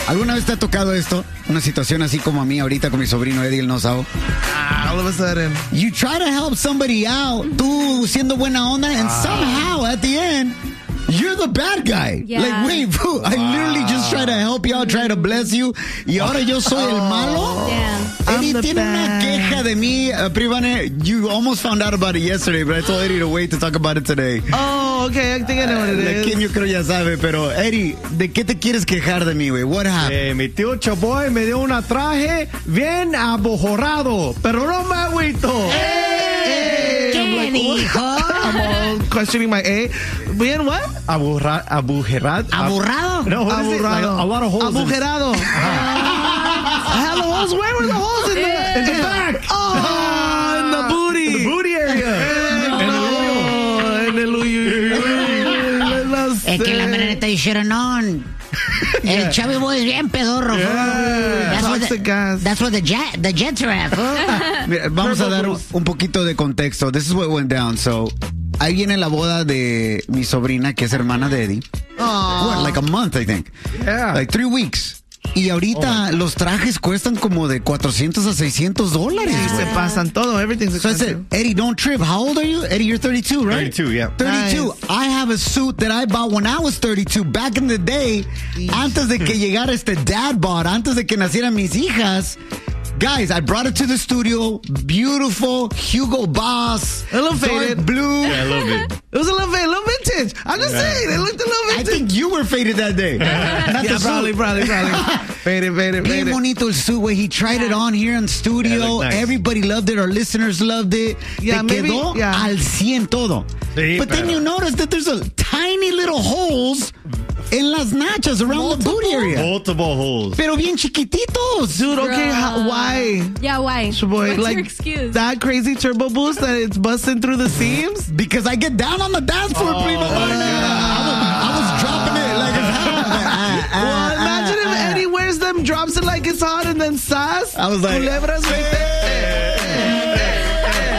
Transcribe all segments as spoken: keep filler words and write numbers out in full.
¿Alguna vez te ha tocado esto? Una situación así como a mí ahorita con mi sobrino Eddie el Nosao. Ah, all of a sudden. You try to help somebody out, tú siendo buena onda, and ah. somehow at the end, you're the bad guy. Yeah. Like, wait, bro, I literally just try to help you out, try to bless you, y ahora yo soy el malo. Yeah. Eddie I'm the tiene una bad. queja de mí. Uh, Privane, you almost found out about it yesterday, but I told Eddie to wait to talk about it today. Oh, okay, I think I know what it De is. quién yo creo ya sabe, pero Eddie, ¿de qué te quieres quejar de mí, güey? What happened? Eh, mi tío Chaboy me dio un traje bien abojorado, pero no me agüito. Hey, I'm ¿Qué like, dijo? I'm all questioning my A. Bien, what? Aburra, abujerado. ¿Aburrado? No, what is it? Like, Aburrado. a lot of holes. in- Abujerado. I have the holes. Where were the holes in the, In the back. Oh, in the booty. In the booty area. Oh, en el uy. No sé. Es que la neta you should have known. El Chubby Boy es bien pedorro. Yeah. That's what Toxic the, gas. that's what the, jet, the Jets are at. fool. Mira, vamos a Purple dar un, Bruce. un poquito de contexto. This is what went down. So, ahí viene la boda de mi sobrina, que es hermana de Eddie. What, like a month, I think. Yeah. Like three weeks. Y ahorita los trajes cuestan como de cuatrocientos a seiscientos dólares. Sí, se güey. pasan todo. Everything's So I expensive. said, Eddie, don't trip. How old are you? Eddie, you're thirty-two, right? thirty-two, yeah. thirty-two. Nice. I have a suit that I bought when I was thirty-two, back in the day, antes de que llegara este dad bod, antes de que nacieran mis hijas. Guys, I brought it to the studio. Beautiful Hugo Boss. A little dark faded. blue. Yeah, a little bit. It was a little bit, a little vintage. I'm just Yeah. saying, it looked a little I vintage. think you were faded that day. Not Yeah, the probably, suit. probably, probably. Faded, faded, Bien faded. bonito el suit, güey. He tried it on here in studio. Yeah, it looked nice. Everybody loved it. Our listeners loved it. Yeah, Te maybe- quedó yeah. al cien todo. Sí, But then pero- you notice that there's a tiny little holes en las nachas around the booty area. Multiple holes. Pero bien chiquititos. Dude, okay, how, why? Yeah, why? Boy, What's like your excuse? that crazy turbo boost that it's busting through the seams? Because I get down on the dance floor, Oh, prima. my I, was, I was dropping it like it's hot. Ah, ah, Well, imagine ah, if ah. Eddie wears them, drops it like it's hot, and then sass. I was like, Culebras right there.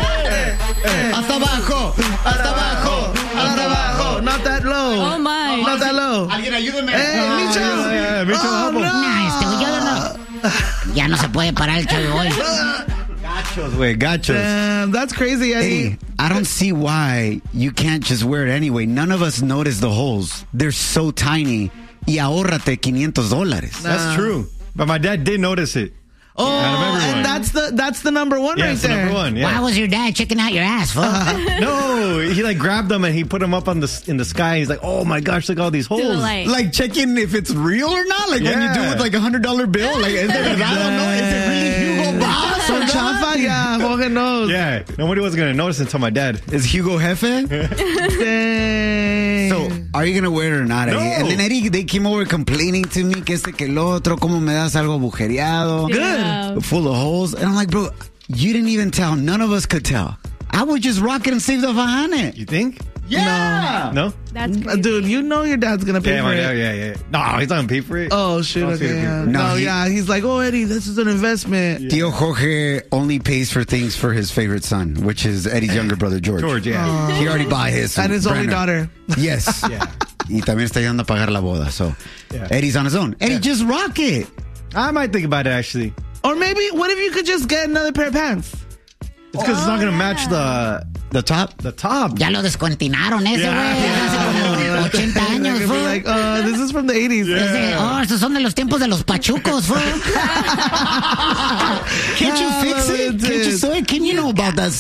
hasta abajo, hasta abajo, hasta abajo. Not that low. Oh, my. Not that low. Alguien ayúdeme. Hey, Ah, Micho. yeah, yeah, Micho, Oh, vamos. no. Nah, este güey, yo no. Ya no se puede parar el Chubby Boy. Gachos, güey, gachos. Damn, that's crazy, Eddie. Hey, I don't see why you can't just wear it anyway. None of us notice the holes. They're so tiny. Y ahórrate quinientos dólares. That's true. But my dad did notice it. Oh, Out of everyone. and that's the that's the number one Yeah, right it's the there. number one. Why Yeah. was your dad checking out your ass, fool? No, he like grabbed them and he put them up on the in the sky. He's like, "Oh my gosh, look at all these To the holes." light. Like checking if it's real or not. Like when you do Yeah. with like a hundred dollar bill. Like is it verdad o no? Is it really Hugo Boss? So chafa, yeah, Jorge knows. Yeah, nobody was gonna notice until my dad. Is Hugo Jefe? Dang. So, are you gonna wear it or not, Eddie? No. And then Eddie, they came over complaining to me que este que el otro, cómo me das algo agujereado. Yeah. Full of holes. And I'm like, bro, you didn't even tell. None of us could tell. I would just rock it and save the fajane. You think? Yeah. No. That's Uh, crazy. Dude, you know your dad's gonna pay Yeah, for my it. dad. Yeah, yeah. No, he's not gonna pay for it. Oh shoot! I'll see Okay, the yeah. people. No, No, he- yeah. He's like, oh Eddie, this is an investment. Tío Jorge only pays for things for his favorite son, which is Eddie's younger brother, George. George, yeah. He already bought his. And his only Brenner. daughter. Yes. Yeah. Y también está ayudando a pagar la boda. So, Yeah. Eddie's on his own. Eddie, Yeah. just rock it. I might think about it actually. Or maybe, what if you could just get another pair of pants? It's because it's not gonna match the The top? the top. Ya lo descontinuaron ese, güey. Yeah. Hace como ochenta They're años, gonna be fool. like, uh, this is from the eighties. Es de, oh, estos son de los tiempos de los pachucos, fool. Can't you fix it? Can't you sew it? Can you know about that